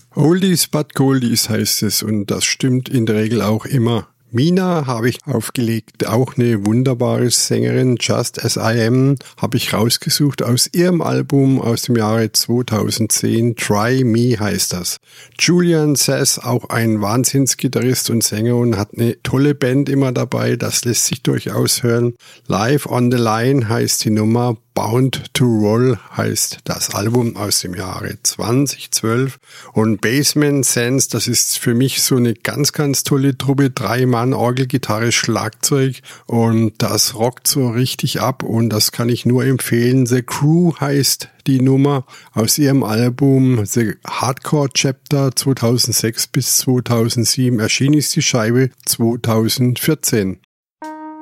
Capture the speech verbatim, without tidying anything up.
Oldies but Goldies heißt es und das stimmt in der Regel auch immer. Mina habe ich aufgelegt, auch eine wunderbare Sängerin, Just As I Am, habe ich rausgesucht aus ihrem Album aus dem Jahre zweitausendzehn, Try Me heißt das. Julian Saz, auch ein Wahnsinnsgitarrist und Sänger und hat eine tolle Band immer dabei, das lässt sich durchaus hören. Live on the Line heißt die Nummer, Bound to Roll heißt das Album aus dem Jahre zweitausendzwölf und Basement Sense, das ist für mich so eine ganz, ganz tolle Truppe, drei Mann, Orgel, Gitarre, Schlagzeug und das rockt so richtig ab und das kann ich nur empfehlen. The Crew heißt die Nummer aus ihrem Album The Hardcore Chapter zweitausendsechs bis zweitausendsieben, erschienen ist die Scheibe zweitausendvierzehn.